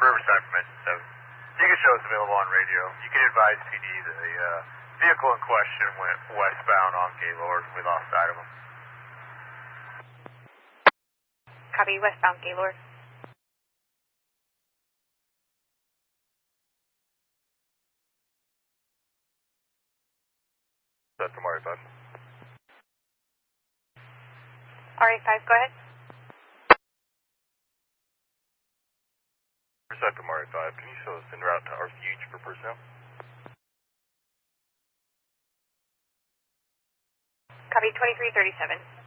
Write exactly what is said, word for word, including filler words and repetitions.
Riverside from Engine seven. You can show us available on radio. You can advise P D that the uh, vehicle in question went westbound on Gaylord. We lost sight of him. Copy, westbound Gaylord. That's from R A five. R A five, go ahead. Riverside from R A five. Can you show us en route to Refuge for personnel? Copy, twenty-three thirty-seven.